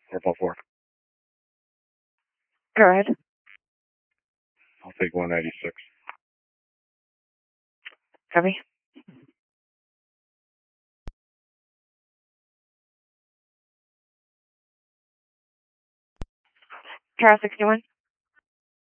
444. Go ahead. I'll take 196. Copy. Tower 61.